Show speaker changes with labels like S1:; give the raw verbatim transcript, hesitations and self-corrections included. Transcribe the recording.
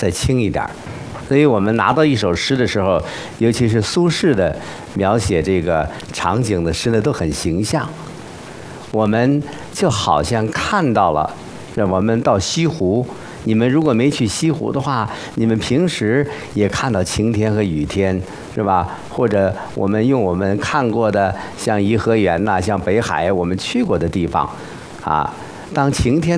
S1: 再轻一点。所以我们拿到一首诗的时候，尤其是苏轼的描写这个场景的诗呢，都很形象。我们就好像看到了，我们到西湖，你们如果没去西湖的话，你们平时也看到晴天和雨天，是吧？或者我们用我们看过的，像颐和园呐、像北海，我们去过的地方，啊，当晴天